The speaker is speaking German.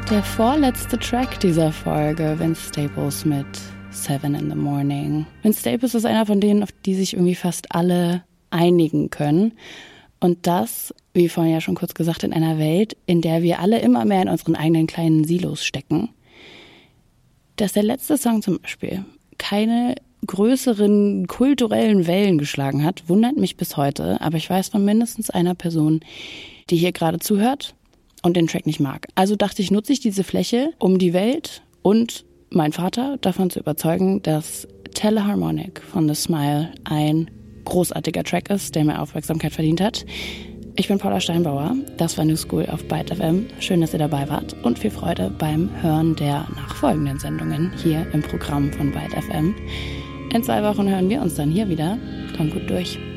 Der vorletzte Track dieser Folge, Vince Staples mit 7 in the Morning. Vince Staples ist einer von denen, auf die sich irgendwie fast alle einigen können. Und das, wie vorhin ja schon kurz gesagt, in einer Welt, in der wir alle immer mehr in unseren eigenen kleinen Silos stecken. Dass der letzte Song zum Beispiel keine größeren kulturellen Wellen geschlagen hat, wundert mich bis heute. Aber ich weiß von mindestens einer Person, die hier gerade zuhört und den Track nicht mag. Also dachte ich, nutze ich diese Fläche, um die Welt und meinen Vater davon zu überzeugen, dass Teleharmonic von The Smile ein großartiger Track ist, der mir Aufmerksamkeit verdient hat. Ich bin Paula Steinbauer, das war New School auf Byte FM. Schön, dass ihr dabei wart und viel Freude beim Hören der nachfolgenden Sendungen hier im Programm von Byte FM. In 2 Wochen hören wir uns dann hier wieder. Kommt gut durch.